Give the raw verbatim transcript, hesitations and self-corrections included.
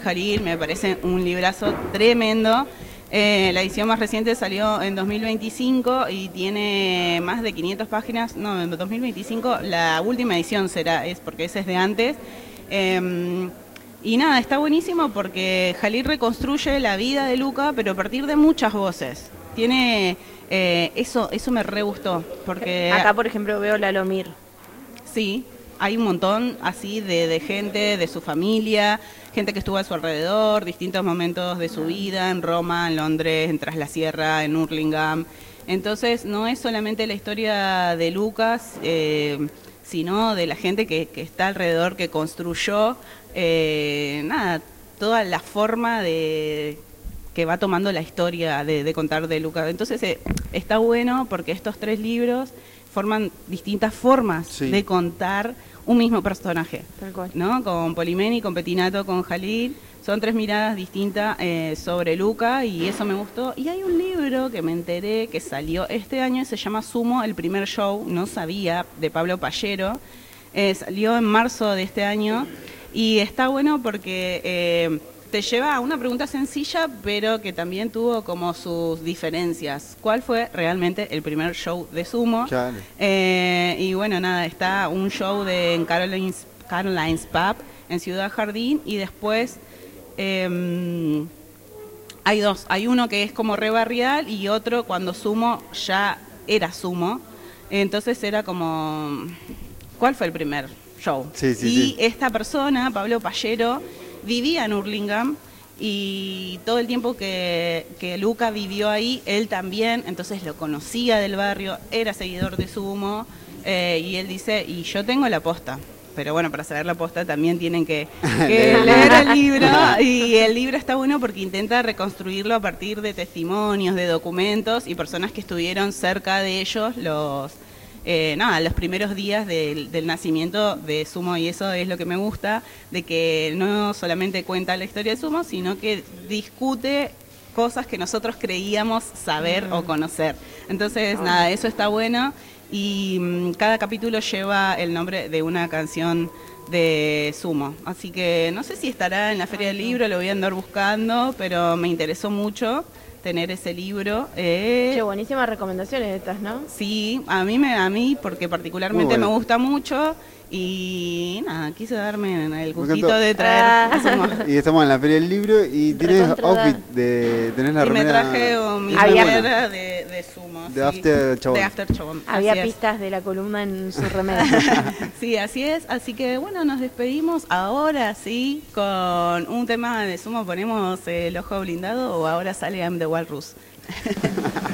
Jalil, me parece un librazo tremendo. Eh, la edición más reciente salió en dos mil veinticinco y tiene más de quinientas páginas. No, en dos mil veinticinco la última edición será, es porque ese es de antes. Eh, y nada, está buenísimo porque Jalil reconstruye la vida de Luca, pero a partir de muchas voces. Tiene eh, eso, eso me re gustó, porque acá, por ejemplo, veo Lalomir. Sí, hay un montón así de, de gente, de su familia, gente que estuvo a su alrededor, distintos momentos de su vida, en Roma, en Londres, en Tras la Sierra, en Hurlingham. Entonces no es solamente la historia de Lucas, eh, sino de la gente que, que está alrededor, que construyó, eh, nada, toda la forma de que va tomando la historia de, de contar de Lucas. Entonces eh, está bueno porque estos tres libros forman distintas formas sí. de contar un mismo personaje, ¿no? Con Polimeni, con Pettinato, con Jalil, son tres miradas distintas eh, sobre Luca y eso me gustó. Y hay un libro que me enteré que salió este año, se llama Sumo, el primer show, no sabía, de Pablo Pallero, eh, salió en marzo de este año y está bueno porque eh, te lleva a una pregunta sencilla, pero que también tuvo como sus diferencias. ¿Cuál fue realmente el primer show de Sumo? Claro. Eh, y bueno, nada, está un show de, en Caroline's, Caroline's Pub, en Ciudad Jardín, y después eh, hay dos. Hay uno que es como re barrial y otro cuando Sumo ya era Sumo. Entonces era como, ¿cuál fue el primer show? Sí, sí, y sí. Esta persona, Pablo Pallero, vivía en Hurlingham y todo el tiempo que, que Luca vivió ahí, él también, entonces lo conocía del barrio, era seguidor de Sumo, eh, y él dice, y yo tengo la posta, pero bueno, para saber la posta también tienen que, que leer el libro, y el libro está bueno porque intenta reconstruirlo a partir de testimonios, de documentos y personas que estuvieron cerca de ellos los... Eh, nada, los primeros días del, del nacimiento de Sumo, y eso es lo que me gusta, de que no solamente cuenta la historia de Sumo, sino que discute cosas que nosotros creíamos saber mm. o conocer. Entonces, oh. nada, eso está bueno, y mm, cada capítulo lleva el nombre de una canción de Sumo. Así que no sé si estará en la Feria del Libro, lo voy a andar buscando, pero me interesó mucho tener ese libro. Eh, Qué buenísimas recomendaciones estas, ¿no? Sí, a mí, me, a mí porque particularmente bueno. me gusta mucho y nada, quise darme el gustito de traer. Ah. Y estamos en la Feria del Libro y tienes outfit, de, tenés la y remera. Y me traje oh, mi remera de, de Sumo. De sí. After Chabón. De After Chabón. Había así pistas es. de la columna en su remera. Sí, así es. Así que bueno, nos despedimos ahora sí con un tema de Sumo. ¿Ponemos el ojo blindado o ahora sale I'm the Walrus?